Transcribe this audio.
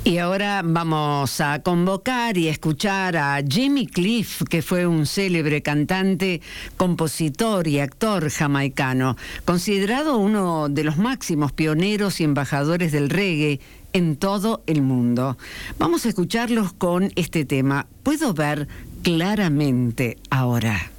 Y ahora vamos a convocar y escuchar a Jimmy Cliff, que fue un célebre cantante, compositor y actor jamaicano, considerado uno de los máximos pioneros y embajadores del reggae en todo el mundo. Vamos a escucharlos con este tema, Puedo ver claramente ahora.